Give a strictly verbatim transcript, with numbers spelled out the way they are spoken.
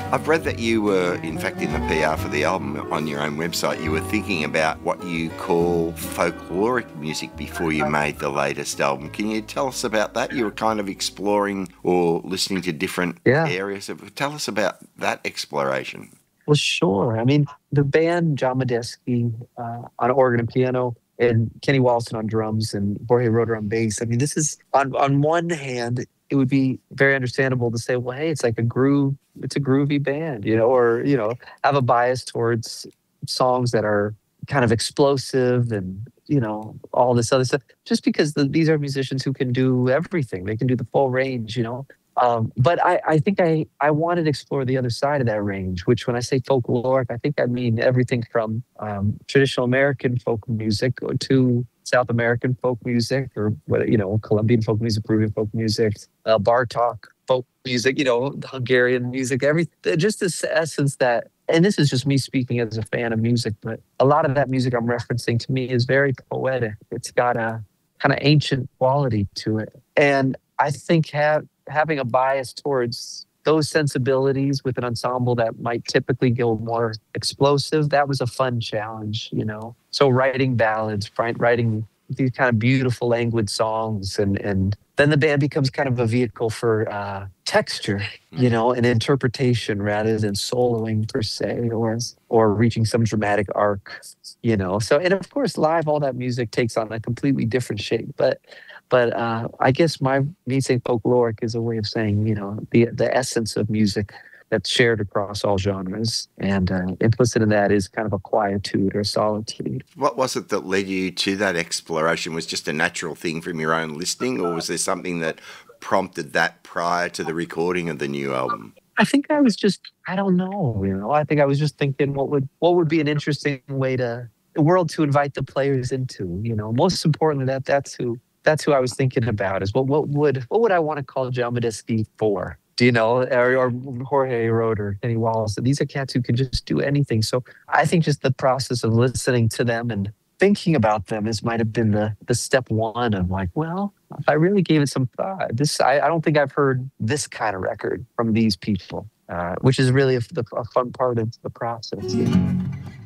I've read that you were, in fact, in the P R for the album on your own website, you were thinking about what you call folkloric music before you made the latest album. Can you tell us about that? You were kind of exploring or listening to different Yeah. areas. Of, tell us about that exploration. Well, sure. I mean, the band John Medeski uh, on organ and piano, and Kenny Walston on drums, and Jorge Roder on bass. I mean, this is on on one hand, it would be very understandable to say, well, hey, it's like a groove, it's a groovy band, you know, or you know, have a bias towards songs that are kind of explosive and you know all this other stuff. Just because the, these are musicians who can do everything, they can do the full range, you know. Um, but I, I think I, I wanted to explore the other side of that range, which when I say folkloric, I think I mean everything from um, traditional American folk music to South American folk music, or what you know, Colombian folk music, Peruvian folk music, uh, Bartok folk music, you know, Hungarian music, every just this essence that. And this is just me speaking as a fan of music, but a lot of that music I'm referencing to me is very poetic. It's got a kind of ancient quality to it, and I think have having a bias towards those sensibilities with an ensemble that might typically go more explosive, that was a fun challenge, you know. So writing ballads, writing these kind of beautiful languid songs, and and then the band becomes kind of a vehicle for uh, texture, you know, and interpretation rather than soloing per se, or or reaching some dramatic arc, you know. So, and of course, live, all that music takes on a completely different shape, but. But uh, I guess my me saying folkloric is a way of saying, you know, the the essence of music that's shared across all genres. And uh, implicit in that is kind of a quietude or solitude. What was it that led you to that exploration? Was it just a natural thing from your own listening, or was there something that prompted that prior to the recording of the new album? I think I was just, I don't know, you know, I think I was just thinking what would what would be an interesting way to, the world to invite the players into, you know, most importantly, that that's who, that's who I was thinking about is what, what would, what would I want to call John Medeski for? Do you know, or, or Jorge Roder, Kenny Wallace? These are cats who can just do anything. So I think just the process of listening to them and thinking about them is might have been the the step one of like, well, if I really gave it some thought, this I, I don't think I've heard this kind of record from these people, uh, which is really a, the, a fun part of the process. You know?